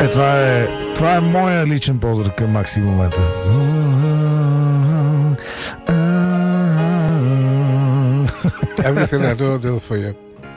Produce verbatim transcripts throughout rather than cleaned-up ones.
Е, това е, това е моя личен поздрав към Макси в момента. Everything I do, I do for you.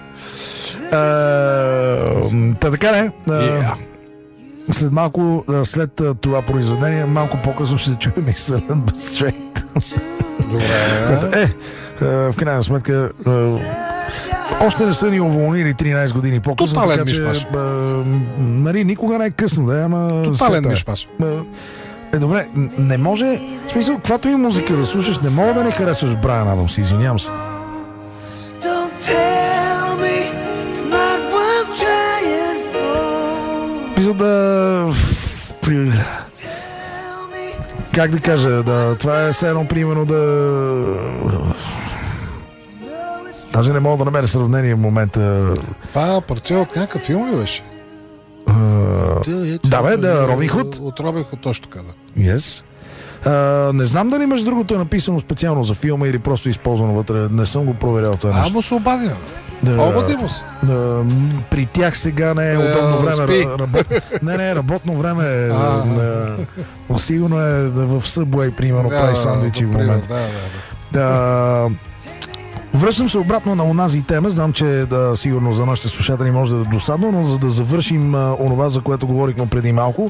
Та така не. Yeah. След малко, след това произведение, малко по-късно ще чуем и Silent But Straight. Добре. Е, в крайна сметка, още не са ни уволнили тринайсет години по-късно. Тотален така, мишмаш. че, нали, никога не е късно, да, ама... Тотален сета. мишмаш. Е, добре, не може... В смисъл, каквато и музика да слушаш, не мога да не харесваш Брайан Адамс, извинявам се. Мисля да... Как да кажа, да, това е все едно, примерно, да... Даже не мога да намеря сравнение в момента. Това парче от някакъв филм ли беше? Uh, да, бе, да, Робин Худ. От Робин Худ, точно така, да. Yes. Uh, не знам дали между другото е написано специално за филма или просто използвано вътре. Не съм го проверял това нещо. А, му се обади. Да, Обади му се. Да, при тях сега не е удобно време. Работ... Не, не, работно време е. А, сигурно е в Subway, примерно, да, прави сандвичи в момента. Да, да, да. Да. Връщам се обратно на онази тема. Знам, че да, сигурно за нашите слушатели може да е досадно, но за да завършим а, онова, за което говорихме преди малко.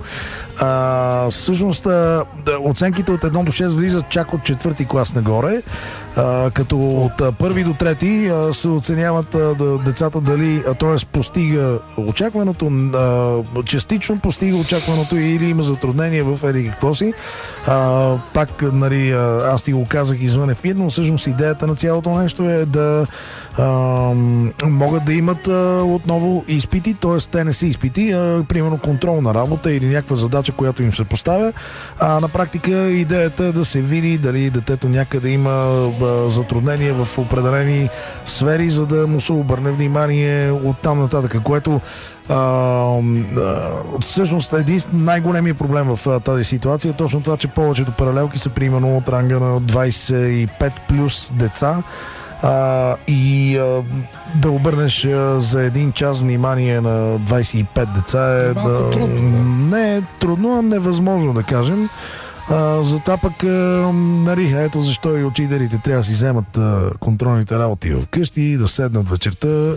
А, всъщност а, да, оценките от едно до шест влизат чак от четвърти клас нагоре, а, като от а, първи до трети а, се оценяват а, да, децата дали, т.е. постига очакваното, а, частично постига очакваното или има затруднение в еди какво си. А, пак, нали, аз ти го казах извън ефир, но всъщност идеята на цялото нещо е да а, могат да имат а, отново изпити, т.е. те не са изпити, а, примерно контролна работа или някаква задача, която им се поставя. А на практика идеята е да се види дали детето някъде има а, затруднение в определени сфери, за да му се обърне внимание от там нататък, което Uh, uh, всъщност един най-големия проблем в uh, тази ситуация е точно това, че повечето паралелки са примерно от ранга на двайсет и пет плюс деца uh, и uh, да обърнеш uh, за един час внимание на двайсет и пет деца е, е да, трудно, да. Не е трудно, а невъзможно да кажем. Uh, затова пък uh, нали, ето защо и учителите трябва да си вземат uh, контролните работи вкъщи, да седнат вечерта.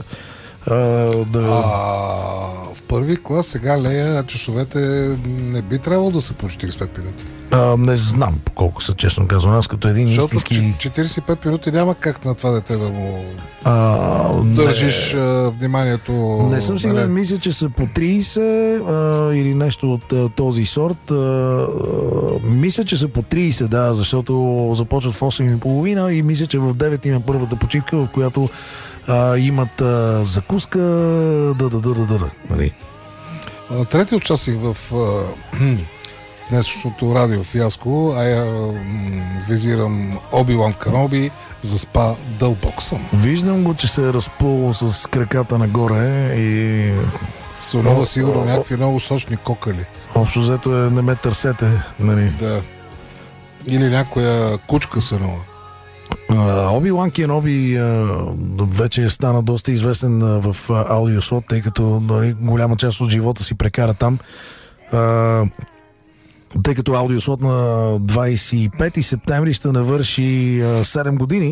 Uh, да... А, в първи клас сега Лея часовете не би трябвало да са по четирийсет и пет минути. Uh, не знам колко са, честно казвам. Аз като един Защото истински... четирийсет и пет минути няма как на това дете да му uh, държиш не... uh, вниманието. Не съм сигурен, мисля, че са по трийсет uh, или нещо от uh, този сорт. Uh, uh, мисля, че са по трийсет, да, защото започват в осем и половина и мисля, че в девет има първата почивка, в която Uh, имат uh, закуска, да, да, да, да, да, нали? Трети участник в uh, днешното радио фиаско, а я uh, визирам Оби-Лан Каноби, заспа дълбоко съм. Виждам го, че се е разплувал с краката нагоре и... С нова сигурно някакви много сочни кокали. Общо взето е не ме търсете, нали? Да. Или някоя кучка са нова. Оби-Лан Кеноби вече е стана доста известен в аудиослот, тъй като нали, голяма част от живота си прекара там. А, тъй като аудиослот на двайсет и пети септември ще навърши а, седем години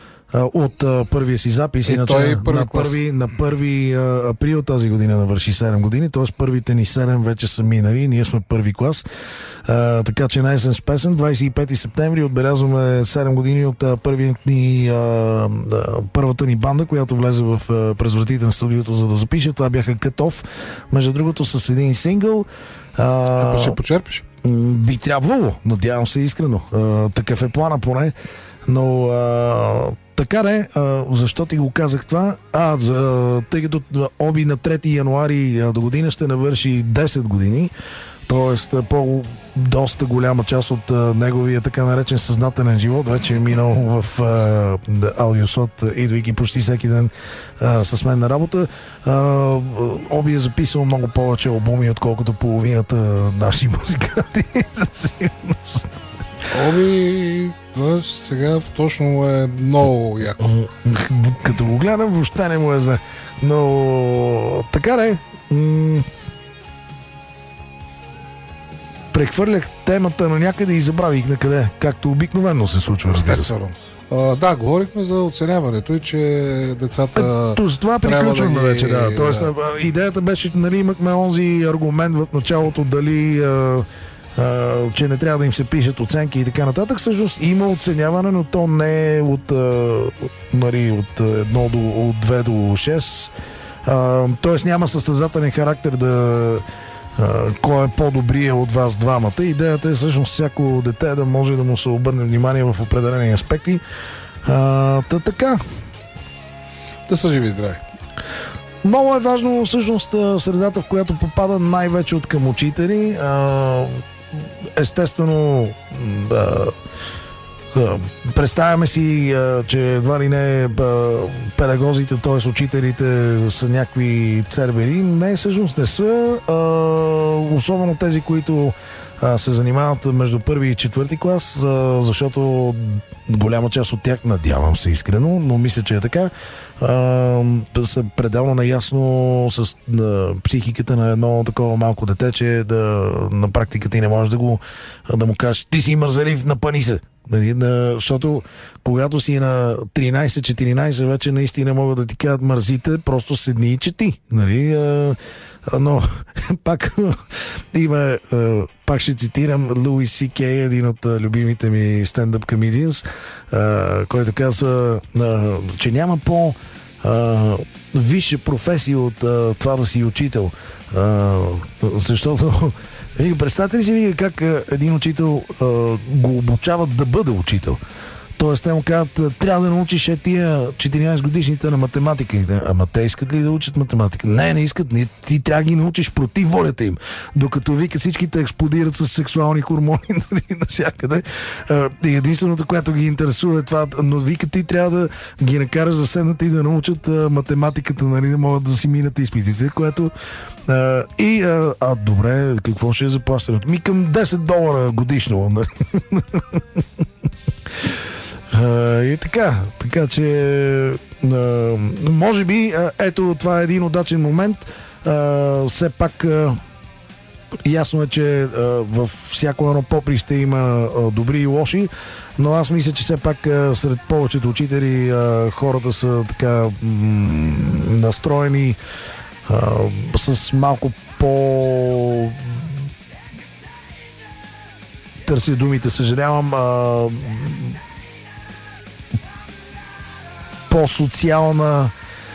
от а, първия си запис. И той на, първи на, първи, на първи а, април тази година навърши седем години, т.е. първите ни седем вече са минали, ние сме първи клас. А, така че най-сен с песен, двайсет и пети септември отбелязваме седем години от а, първият ни, а, а, първата ни банда, която влезе в а, през вратите на студиото, за да запише. Това бяха Cut-Off, между другото с един сингъл. А, ще почерпиш? Би трябвало, надявам се искрено. А, такъв е плана поне. Но а, така не, а, защо ти го казах това? А, за, тъй като Оби на трети януари а, до година ще навърши десет години, т.е. по доста голяма част от а, неговия така наречен съзнателен живот вече е минал в а, аудиослот, идвайки почти всеки ден а, с мен на работа. А, Оби е записал много повече албуми, отколкото половината наши музиканти. За сигурност. Оби, да, сега точно е много яко. Като го гледам, въобще не му е за. Но така не. М- прехвърлях темата на някъде и забравих на къде, както обикновено се случва. Естествено. Uh, да, говорихме за оценяването и че децата. Ето, с това приключваме да вече, да. Тоест, да. идеята беше, нали, имахме онзи аргумент в началото, дали а, а, че не трябва да им се пишат оценки и така нататък. Всъщност има оценяване, но то не е от, а, нали, от едно до от две до шест. А, тоест няма състезателен характер да Uh, кой е по-добрия от вас двамата. Идеята е всъщност всяко дете да може да му се обърне внимание в определени аспекти. Uh, та така. Да са живи и здрави. Много е важно всъщност средата, в която попада най-вече от към учители. Uh, естествено да представяме си, че едва ли не педагозите, т.е. учителите са някакви цербери. Не, всъщност не са. Особено тези, които се занимават между първи и четвърти клас, защото голяма част от тях, надявам се искрено, но мисля, че е така, са пределно наясно с психиката на едно такова малко дете, че да, на практика ти не можеш да, го, да му кажеш: ти си мързелив, напъни се. Нали, да, защото когато си на тринайсет-четиринайсет вече наистина могат да ти кажат мързите, просто седни и чети. Нали, а, но пак има, а, пак ще цитирам Луис Си Кей, един от а, любимите ми стендъп комедианс, който казва, а, че няма по а, висша професия от а, това да си учител. А, защото представете ли си вие как един учител а, го обучават да бъде учител? Тоест, те му казват: трябва да научиш е тия четиринайсет годишните на математика. Ама те искат ли да учат математика? Не, не искат. Не, ти трябва да ги научиш против волята им. Докато вика всичките експлодират с сексуални хормони навсякъде. И единственото, което ги интересува е това. Но вика, ти трябва да ги накараш да седнат и да научат а, математиката, нали, да могат да си минат изпитите, което а, и а, а, добре, какво ще е заплащането? Ми към десет долара годишно. Нали? Uh, и така, така че uh, може би uh, ето това е един удачен момент. Uh, все пак uh, ясно е, че uh, във всяко едно поприще има uh, добри и лоши, но аз мисля, че все пак uh, сред повечето учители uh, хората са така м- настроени uh, с малко по... търся думите, съжалявам, uh, по-социална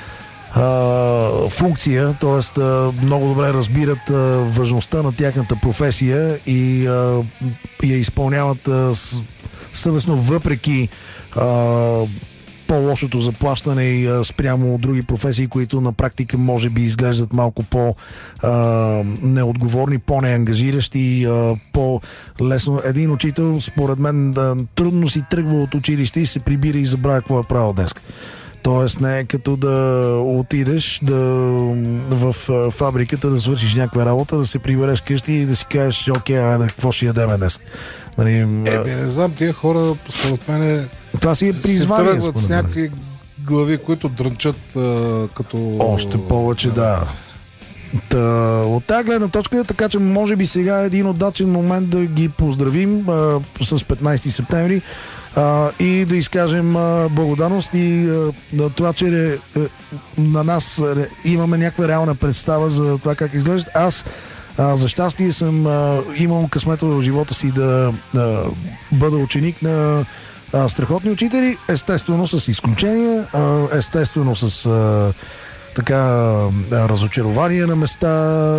а, функция, т.е. много добре разбират а, важността на тяхната професия и а, я изпълняват а, с, съвестно, въпреки а, по-лошото заплащане и а, спрямо други професии, които на практика може би изглеждат малко по-неотговорни, по-неангажиращи, а, по-лесно. Един учител, според мен, да, трудно си тръгва от училище и се прибира и забравя какво е правил днес. Тоест не е като да отидеш да, в фабриката да свършиш някаква работа, да се прибереш къщи и да си кажеш: окей, айде, какво ще ядеме днес? Нали, е, бе, не знам, тия хора, според мен, това си е призвание, се тръгват с някакви глави, които дрънчат а, като... Още повече, да. Та, от тази гледна точка, така че може би сега е един удачен момент да ги поздравим а, с петнайсети септември а, и да изкажем а, благодарност и а, на това, че а, на нас а, имаме някаква реална представа за това как изглеждат. Аз а, за щастие съм а, имал късмета в живота си да а, бъда ученик на а, страхотни учители, естествено с изключения, а, естествено с а, така разочарование на места.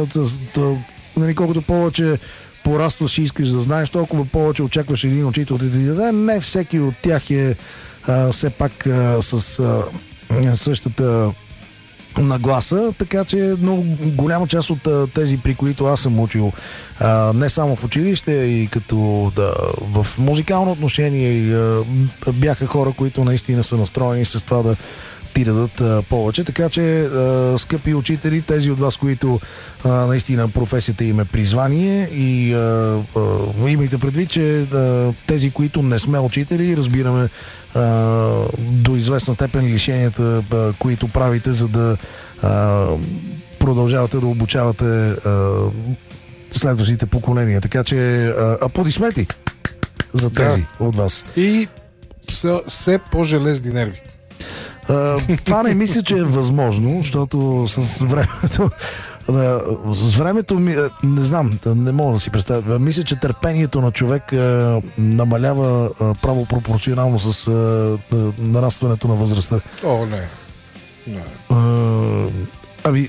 Нали, колкото повече порастваш и искаш да знаеш, толкова повече очакваш един учител да ти даде. Не всеки от тях е а, все пак а, с а, същата нагласа, така че много голяма част от а, тези, при които аз съм учил, а, не само в училище, и като да, в музикално отношение, и, а, бяха хора, които наистина са настроени с това да ти дадат а, повече. Така че, а, скъпи учители, тези от вас, които а, наистина професията им е призвание, и а, а, имайте предвид, че а, тези, които не сме учители, разбираме а, до известна степен лишенията, а, които правите, за да а, продължавате да обучавате а, следващите поколения. Така че а, аплодисменти за тези да. От вас. И все, все по-железни нерви. А, това не мисля, че е възможно, защото с времето да, с времето ми, не знам, не мога да си представя. Мисля, че търпението на човек а, намалява а, право пропорционално с а, а, нарастването на възрастта. О, не. не. А, ами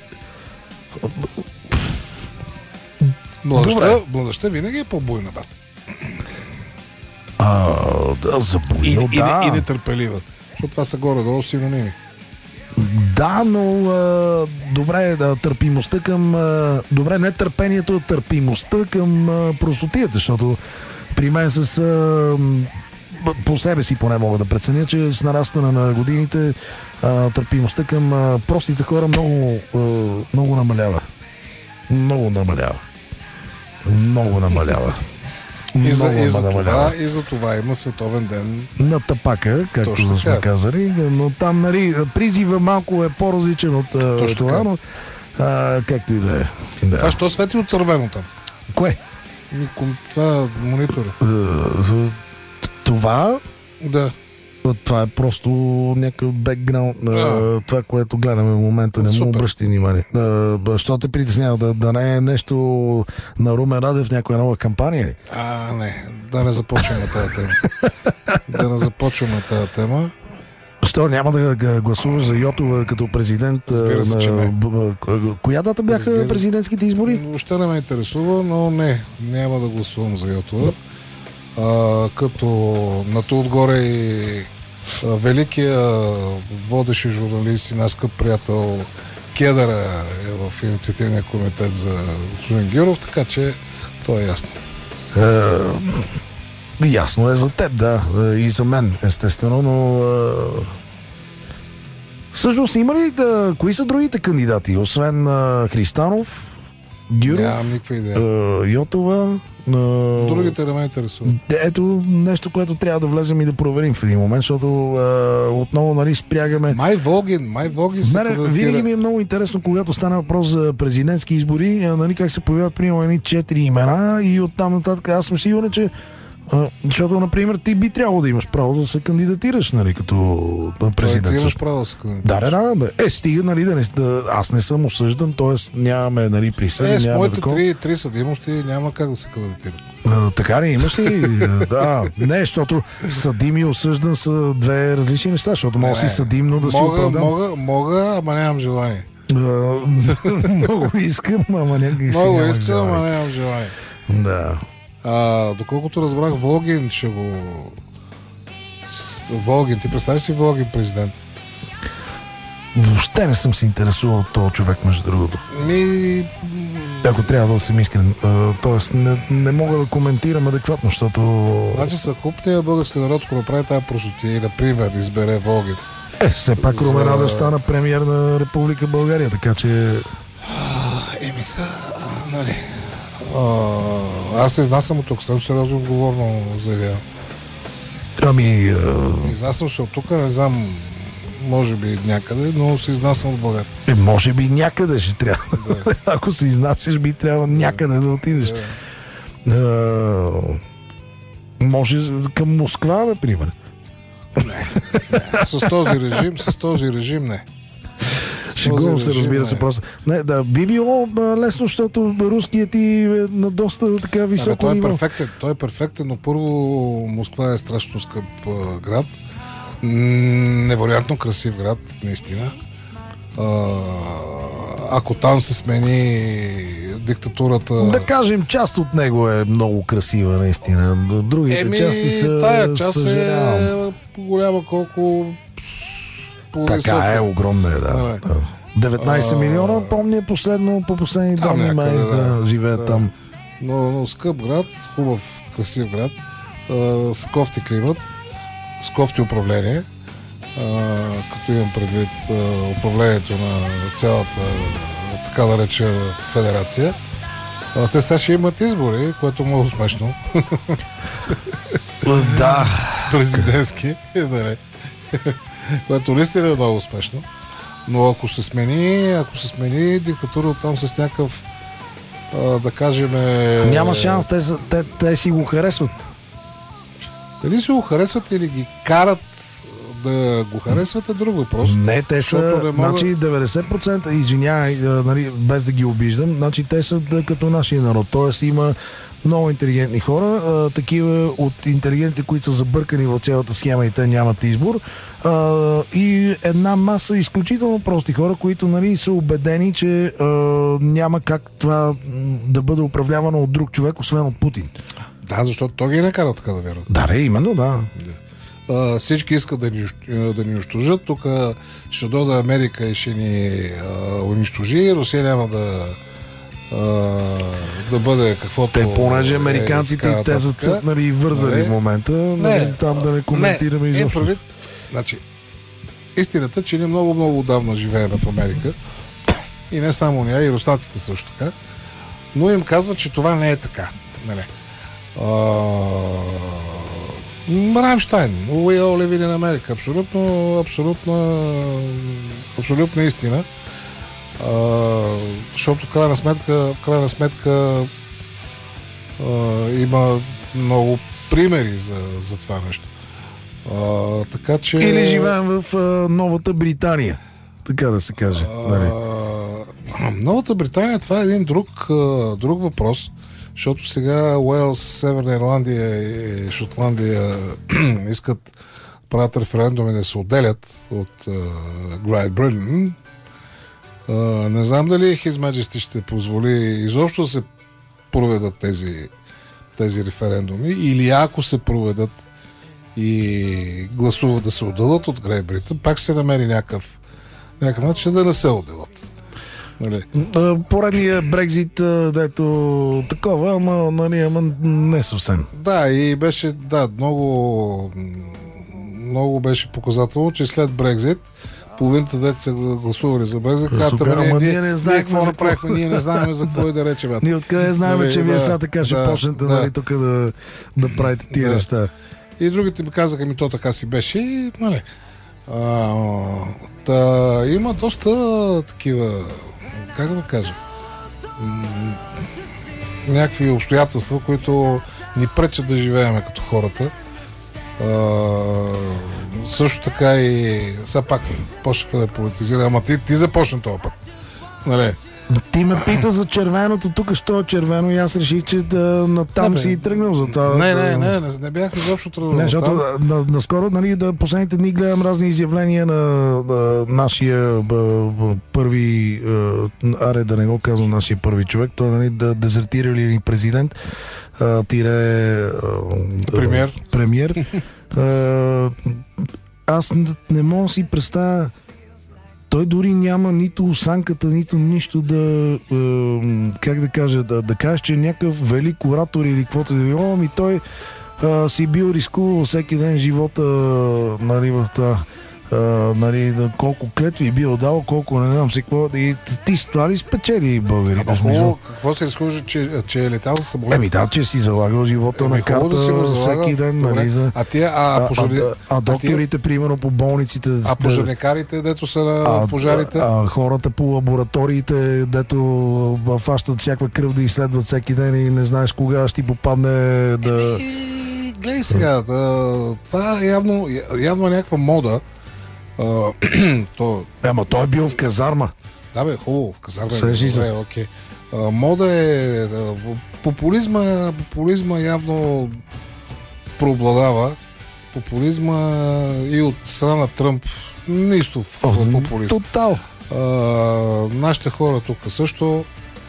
Младъжта, младъжта винаги е по-буйна, бат. А, да, за буйно, и, да. И, и нетърпелива. Защото това са горе-долу синоними. Да, но а, добре, да, търпимостта към... А, добре, не търпението, а търпимостта към а, простотията, защото при мен с... А, по себе си поне мога да преценя, че с нарастване на годините а, търпимостта към а, простите хора много, а, много намалява. Много намалява. Много намалява. И за, и, за намалява. това, и за това има световен ден на тапака, както точно сме така казали, но там, нали, призива малко е по-различен от точно това, така. Но а, както и да е. Да. Това що свети от червено там? Кое? Това монитора. Това? Да. Това е просто някакъв бекграунд на а. това, което гледаме в момента. Не му обръщай внимание. Що те притеснява? Да, да не е нещо на Румен Радев, някоя нова кампания ли? А, не. Да не започваме тази тема. да не започваме тази тема. Що, няма да гласуваш за Йотова като президент? Се, на... Коя дата бяха Разбира... президентските избори? Въобще не ме интересува, но не. Няма да гласувам за Йотова. А, като на то отгоре и а, великия водещи журналист и наш скъп приятел Кедъра е в инициативния комитет за господин Гюров, така че то е ясно. Е, ясно е за теб, да. И за мен, естествено, но е... всъщност има ли да... кои са другите кандидати, освен е, Христанов, Гюров, Нямам никаква идея. Е, Йотова? Uh, Другите да ме интересуват. Ето нещо, което трябва да влезем и да проверим в един момент, защото uh, отново, нали, спрягаме. Май Волгин, Май Волгин се Мене винаги ми е много интересно, когато стане въпрос за президентски избори, нали, как се появяват примерно едни четири имена и оттам нататък. Аз съм сигурен, че uh, защото, например, ти би трябвало да имаш право да се кандидатираш, нали, като президент. Ти имаш право да се кандидатираш. Да, да, да. Е, стига, нали, да не, да, аз не съм осъждан, т.е. нямаме, нали, присъди. Е, с моите три, три съдимости няма как да се кандидатира. А, така ли, имаш ли? Да, не, защото съдим и осъждан са две различни неща, защото мога си съдим, но да мога, си оправдам. Мога, мога, ама нямам желание. Много искам, ама някак си Много нямам искам, желание. ама нямам желание. Да. А, доколкото разбрах, Волгин ще го... Волгин, ти представиш си Волгин президент? Въобще не съм се интересувал от този човек, между другото. Ми... Ако трябва да съм искрен. Тоест, не, не мога да коментирам адекватно, защото... Значи съкупният български народ, ако направи тази простотия и, например, избере Волгин. Е, все пак за... Румен Радев стана премиер на Република България, така че... Еми са, нали... А, аз се изнасям от тук, съм сериозно отговорно заявявам. Ами... А... Изнасям се от тук, не знам, може би някъде, но се изнасям от България. Е, може би някъде ще трябва. Да. Ако се изнасяш, би трябва да. някъде да отидеш. Да. А... Може към Москва, например. Не, не. С този режим, с този режим не. Шегувам се, разбира се, просто. Не, да, би било лесно, защото руският ти е на доста така високо той е ниво. перфектен, той е перфектен, но първо Москва е страшно скъп а, град. Невероятно красив град, наистина. А, ако там се смени диктатурата... Да кажем, част от него е много красива, наистина. Другите Еми, части са... тая част съжалявам. е голяма колко... Така е, огромна е, да. да. деветнайсет а, милиона, помня последно, по последни данни, май да, да живеят да. Там. Но, но скъп град, хубав, красив град, а, с кофти климат, с кофти управление, а, като имам предвид а, управлението на цялата, така да реча, федерация. А, те сега ще имат избори, което е много смешно. Да. Президентски. Което наистина е много смешно. Но ако се смени, ако се смени диктатура там с някакъв а, да кажем... Няма шанс, те, са, те, те си го харесват. Дали си го харесват или ги карат да го харесват е друг въпрос. Не, те са, не мога... значи деветдесет процента, извинявай, нали, без да ги обиждам, значи те са да, като нашия народ. Тоест има много интелигентни хора, а, такива от интелигентите, които са забъркани в цялата схема и те нямат избор. А, и една маса изключително прости хора, които, нали, са убедени, че а, няма как това да бъде управлявано от друг човек, освен от Путин. Да, защото той ги е накарал така да вярват. Да, ре, именно, да. Uh, всички искат да ни, да ни унищожат. Тук ще дойде Америка и ще ни uh, унищожи. Русия няма да uh, да бъде каквото... Те, понеже американците е, и те са цъкнали и вързали не, в момента, не, там да не коментираме не, изобщо. Е, прави, значи, истината, че ние много-много отдавна живеем в Америка и не само ние, и руснаците също така, но им казват, че това не е така. Нали? Uh, Рамштайн, We all live in America. Абсолютно, абсолютно, абсолютна истина. А, защото в крайна сметка, в крайна сметка а, има много примери за, за това нещо. А, така че... Или живеем в а, Новата Британия, така да се каже. Нали? А, Новата Британия, това е един друг, а, друг въпрос. Защото сега Уелс, Северна Ирландия и Шотландия искат правят референдуми да се отделят от Great Britain. Uh, не знам дали His Majesty ще позволи изобщо да се проведат тези, тези референдуми, или ако се проведат и гласуват да се отделят от Great Britain, пак се намери някакъв, някакъв начин да не се отделят. Поредния Брекзит, дето такова, ама, нали, ама не съвсем. Да, и беше, да, много много беше показателно, че след Брекзит половината дете са гласували за Брекзит, казват, ние, ние не знаем какво направихме, ние не знаем за какво и да речем. Ние откъде знаем, нали, че да, вие сега така ще да, почнете, да, нали, тук да, да правите тия да. неща. И другите ми казаха, ми то така си беше и, нали, а, та, има доста такива, как да кажа, м- някакви обстоятелства, които ни пречат да живеем като хората. А, също така и все пак почнаха да политизира, ама ти, ти започна този път. Нали? Ти ме пита за червеното, тук що е червено и аз реших, че да, натам не, си тръгнал за това. Не, не, не, не, не бях изобщо тръгнал. Не, защото на, наскоро, нали, да, последните дни гледам разни изявления на, на нашия б, б, първи, аре да не го казвам, нашия първи човек, той, нали, да дезертира ли президент, а, тире а, премьер. премьер. а, аз не, не мога да си представя. Той дори няма нито осанката, нито нищо да, е, как да кажа, да, да кажеш, че е някакъв велик оратор или каквото да било, ами той е, си бил рискувал всеки ден живота, нали, в това, е, нали, колко клетви бил дал, колко не знам си какво, и ти с това ли спечели българите? Какво, какво се рискува, че, че е летал за самолет? Еми да, че си залагал живота Еми, на карта да за всеки ден, нали, за... А, тия, а, а, пожари... а, а докторите, а примерно, по болниците... А пожарникарите, дето са на пожарите? А, а хората по лабораториите, дето фащат всякаква кръв да изследват всеки ден и не знаеш кога ще ти попадне да... Еми, гледай сега, да, това е явно, явно е някаква мода. Uh, то... Ама той е бил в казарма. Да бе, хубаво, в казарма е добре, окей. Uh, мода е... Uh, популизма, популизма явно преобладава. Популизма и от страна на Тръмп нищо в О, популизм. Тотал. Uh, нашите хора тук също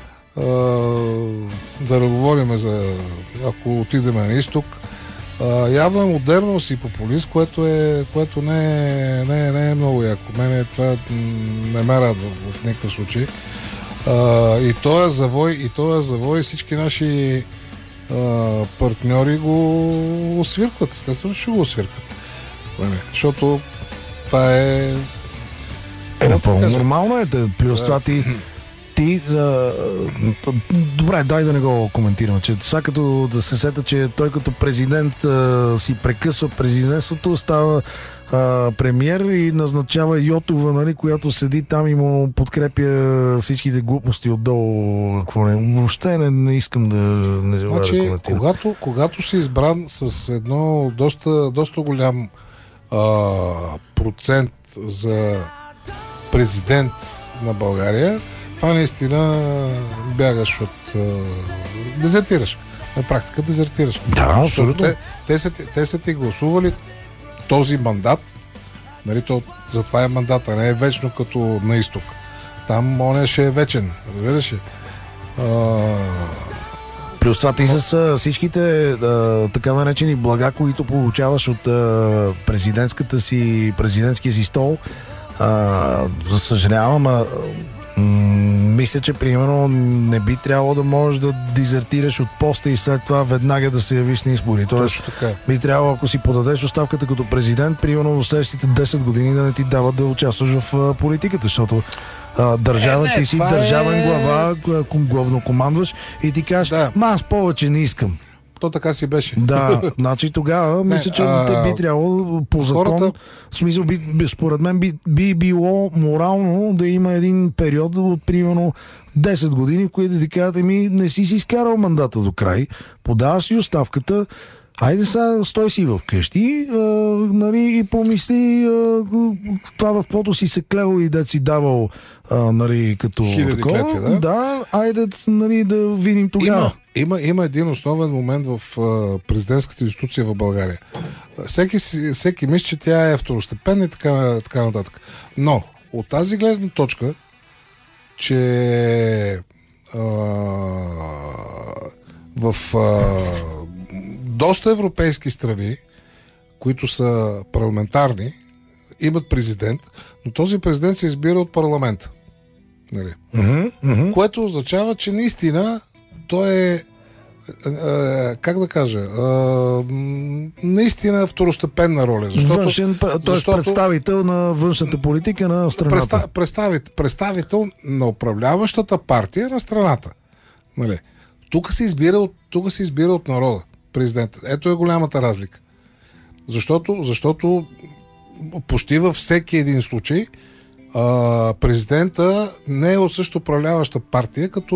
uh, да говорим за, ако отидем на изток, Uh, явно е модерност и популист, което, е, което не, е, не, е, не е много яко. Мене това не ме радва в никакъв случай. Uh, и този завой, и този завой всички наши uh, партньори го освиркват. Естествено, ще го освиркват. Защото това е... Е, напълно нормално е. Плюс това ти... Ти, а, добре, дай да не го коментираме, че сега като да се сета, че той като президент а, си прекъсва президентството, става а, премиер и назначава Йотова, нали, която седи там и му подкрепя всичките глупости отдолу. Какво не, въобще не, не искам да не желая значи, да коментирам. Когато, когато си избран с едно доста, доста голям а, процент за президент на България, това наистина бягаш от... А, дезертираш. На практика дезертираш. Да, абсолютно. Те, те, са, те са ти гласували този мандат, нали, то, затова е мандат, а не е вечно като на изток. Там он ще е вечен, разбираш ли? А... Плюс това ти с всичките а, така наречени блага, които получаваш от а, президентската си, президентския си стол, а, съжалявам, а, м- мисля, че примерно не би трябвало да можеш да дезертираш от поста и след това веднага да се явиш на избори. Тоест, би трябвало, ако си подадеш оставката като президент, примерно в следващите десет години да не ти дават да участваш в а, политиката, защото а, държава, е, не, ти си държавен е... глава, главно командваш и ти кажеш, да. ма аз повече не искам. То така си беше. Да, значи тогава мисля, че а... те би трябвало по закон, хората... в смисъл, би, би, според мен би, би било морално да има един период от примерно десет години, в които да ти кажат, еми не си си изкарал мандата до край, подаваш си оставката, айде сега стой си вкъщи, а, нали, и помисли а, това в каквото си се клевал и да си давал, а, нали, като хиляди такова. клетви, да? Да, айде, нали, да видим тогава. Има, има, има един основен момент в а, президентската институция в България. Всеки, всеки мисли, че тя е второстепенна и така, така нататък. Но от тази гледна точка, че а, в а, доста европейски страни, които са парламентарни, имат президент, но този президент се избира от парламента. Нали? Mm-hmm, mm-hmm. Което означава, че наистина той е, е, е как да кажа, е, наистина второстепенна роля. Защото, Външен, т.е. защото, представител на външната политика на страната. Представител, представител на управляващата партия на страната. Нали? Тук се избира от, тук се избира от народа. Президент. Ето е голямата разлика. Защото, защото почти във всеки един случай а, президента не е от също управляваща партия като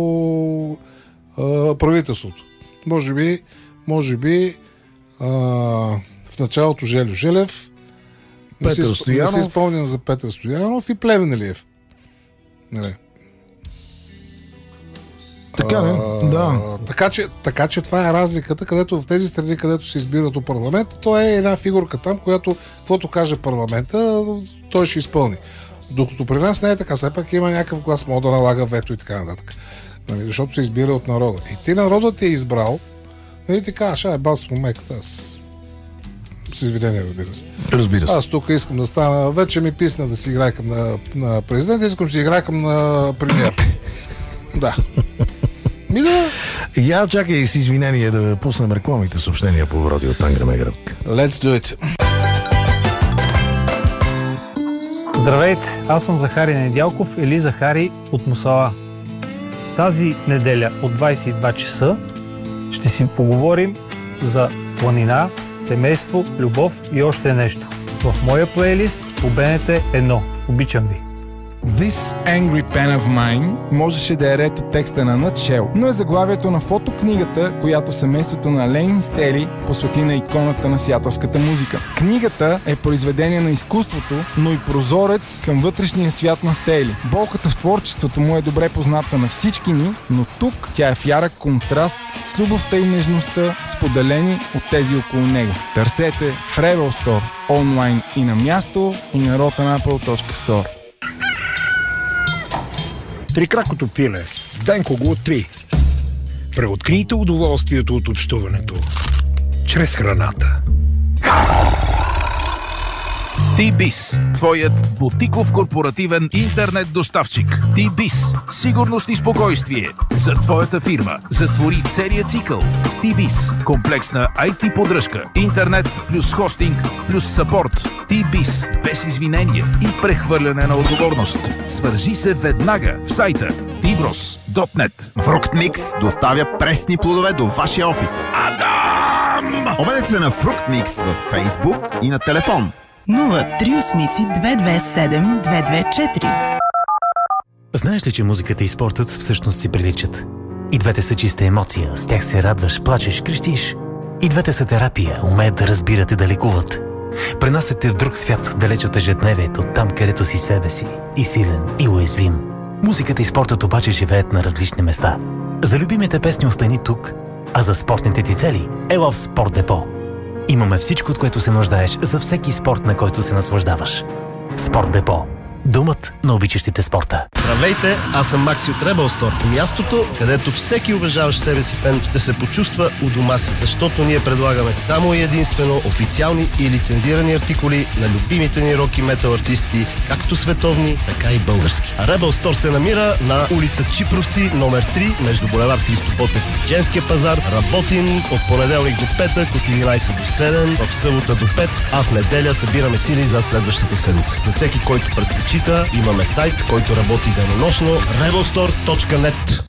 а, правителството. Може би, може би а, в началото Желю Желев, не си, не си спомням за Петър Стоянов и Плевнелиев. Не. Така, не? Да. Така че, така че това е разликата, където в тези страни, където се избират от парламента, то е една фигурка там, която, каквото каже парламента, той ще изпълни. Докато при нас не е така, все пак има някакъв глас, може да налага вето и така нататък. Нали, защото се избира от народа. И ти народът ти е избрал, нали ти кажеш, ай, бас момеката, аз с извинение, разбира се. Разбира се. Аз тук искам да стана, вече ми писна да си играйкам на, на президент, искам да си играйкам на премиер. Да. Ми да. Я чакай с извинение да пуснем рекламните съобщения по радио Тангра Мегрък. Let's do it. Здравейте, аз съм Захари Недялков или Захари от Мусала. Тази неделя от двайсет и два часа ще си поговорим за планина, семейство, любов и още нещо. В моя плейлист по Б Н Т едно. Обичам ви. This Angry Pen of Mine можеше да е ред от текста на Nutshell, но е заглавието на фотокнигата, която семейството на Лейн Стели посвети на иконата на сиатълската музика. Книгата е произведение на изкуството, но и прозорец към вътрешния свят на Стели. Болката в творчеството му е добре позната на всички ни, но тук тя е в ярък контраст с любовта и нежността, споделени от тези около него. Търсете в Rebel Store, онлайн и на място, и на rotanapple точка store. Трикракото пиле. Денко го три. Преоткрийте удоволствието от общуването чрез храната. T-Biz, твоят бутиков корпоративен интернет доставчик. T-Biz, сигурност и спокойствие за твоята фирма. Затвори целия цикъл с T-Biz. Комплексна ай ти поддръжка, интернет плюс хостинг плюс съпорт. T-Biz, без извинения и прехвърляне на отговорност. Свържи се веднага в сайта ти брос точка нет. Fructmix доставя пресни плодове до вашия офис. Адам! Обадете се на Fructmix във Facebook и на телефон нула три осмици две две седем две две четири. Знаеш ли, че музиката и спортът всъщност си приличат? И двете са чиста емоция, с тях се радваш, плачеш, крещиш. И двете са терапия, умеят да разбират и да лекуват. Пренасят те в друг свят, далеч от ежедневието, там където си себе си, и силен, и уязвим. Музиката и спортът обаче живеят на различни места. За любимите песни остани тук, а за спортните ти цели ела в Спорт Депо. Имаме всичко, от което се нуждаеш за всеки спорт, на който се наслаждаваш. Спорт Депо. Домът на обичащите спорта. Здравейте, аз съм Макси от Rebel Store. Мястото, където всеки уважаващ себе си фен ще се почувства у дома си, защото ние предлагаме само и единствено официални и лицензирани артикули на любимите ни рок и метал артисти, както световни, така и български. А Rebel Store се намира на улица Чипровци, номер три, между булевард Христо Ботев и Женския пазар. Работим от понеделник до петък, от единайсет до седем, в събота до пет, а в неделя събираме сили за следващата седмица. За всеки, който предпочита, имаме сайт, който работи денонощно, rebel store точка net.